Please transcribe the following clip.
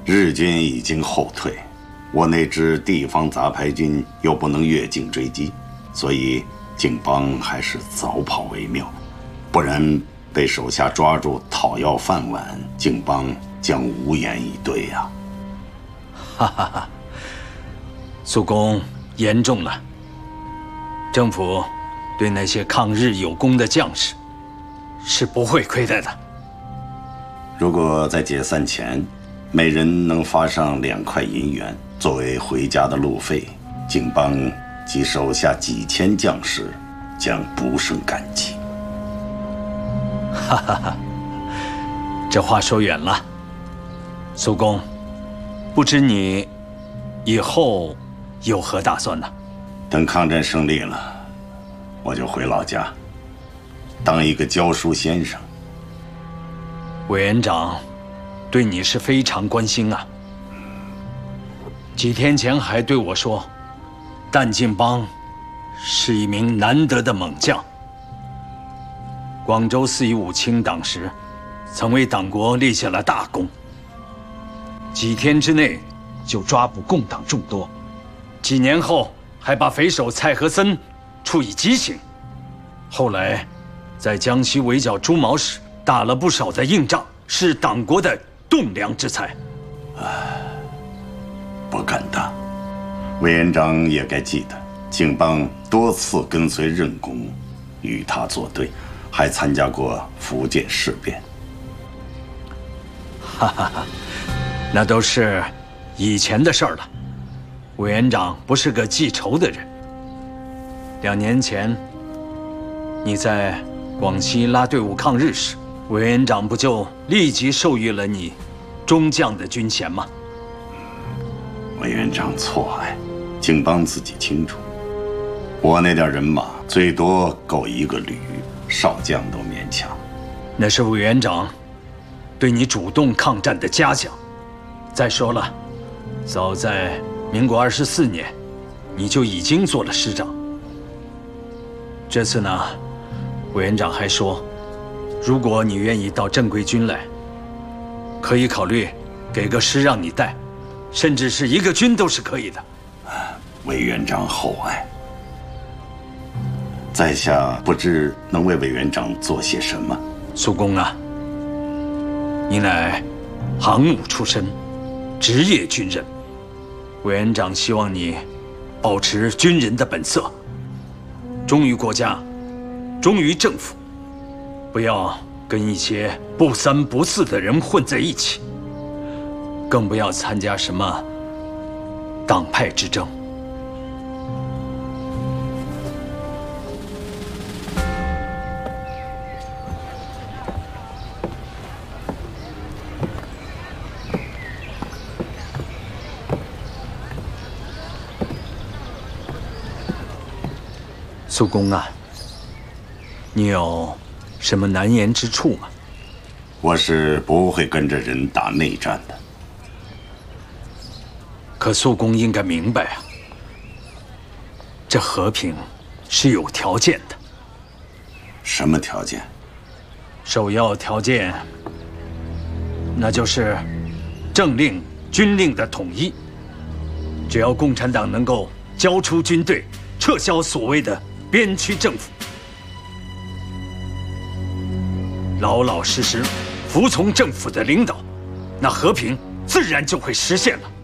日军已经后退，我那支地方杂牌军又不能越境追击，所以靖邦还是早跑为妙，不然被手下抓住讨要饭碗，靖邦将无言以对呀。 哈哈哈，苏公言重了。政府对那些抗日有功的将士是不会亏待的。 如果在解散前，每人能发上2块银元作为回家的路费，靖邦及手下几千将士将不胜感激。 哈哈哈，这话说远了。苏公，不知你以后有何打算呢？ 等抗战胜利了，我就回老家，当一个教书先生。 委员长对你是非常关心啊。几天前还对我说，但靖邦是一名难得的猛将。广州4.15清党时，曾为党国立下了大功。几天之内就抓捕共党众多，几年后还把匪首蔡和森处以极刑。后来，在江西围剿朱毛时，打了不少的硬仗，是党国的栋梁之才。 不敢当，委员长也该记得，靖邦多次跟随任公，与他作对，还参加过福建事变。 哈哈哈，那都是以前的事儿了。委员长不是个记仇的人。2年前，你在广西拉队伍抗日时，委员长不就立即授予了你中将的军衔吗？ 委员长错爱，靖邦自己清楚。我那点人马最多够一个旅，少将都勉强。 那是委员长对你主动抗战的嘉奖。再说了，早在民国24年，你就已经做了师长。这次呢，委员长还说，如果你愿意到正规军来，可以考虑给个师让你带，甚至是一个军都是可以的。 委员长厚爱，在下不知能为委员长做些什么。 苏公啊，你乃航母出身，职业军人，委员长希望你保持军人的本色，忠于国家，忠于政府，不要跟一些不三不四的人混在一起，更不要参加什么党派之争。苏公啊，你有什么难言之处吗？ 我是不会跟着人打内战的。 可苏公应该明白啊，这和平是有条件的。 什么条件？ 首要条件，那就是政令、军令的统一。只要共产党能够交出军队，撤销所谓的边区政府，老老实实服从政府的领导，那和平自然就会实现了。